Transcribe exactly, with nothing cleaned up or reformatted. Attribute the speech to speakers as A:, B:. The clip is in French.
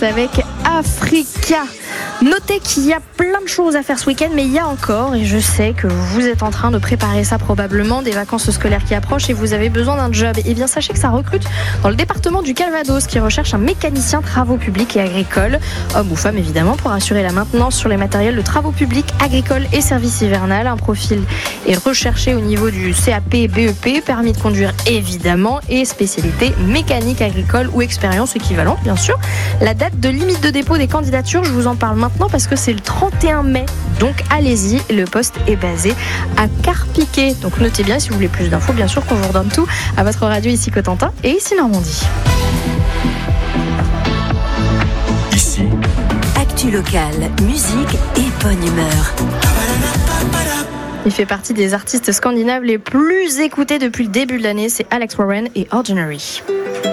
A: avec Africa. Notez qu'il y a plein de choses à faire ce week-end, mais il y a encore, et je sais que vous êtes en train de préparer ça probablement, des vacances scolaires qui approchent et vous avez besoin d'un job. Eh bien, sachez que ça recrute dans le département du Calvados qui recherche un mécanicien travaux publics et agricoles, homme ou femme évidemment, pour assurer la maintenance sur les matériels de travaux publics, agricoles et services hivernal. Un profil est recherché au niveau du C A P, B E P, permis de conduire évidemment, et spécialité mécanique agricole ou expérience équivalente bien sûr. La date de limite de dépôt des candidatures, je vous en parle maintenant parce que c'est le trente et un mai, donc allez-y, le poste est basé à Carpiquet. Donc notez bien si vous voulez plus d'infos, bien sûr qu'on vous redonne tout à votre radio ici Cotentin et ici Normandie.
B: Ici,
C: actu locale, musique et bonne humeur.
A: Il fait partie des artistes scandinaves les plus écoutés depuis le début de l'année, c'est Alex Warren et Ordinary.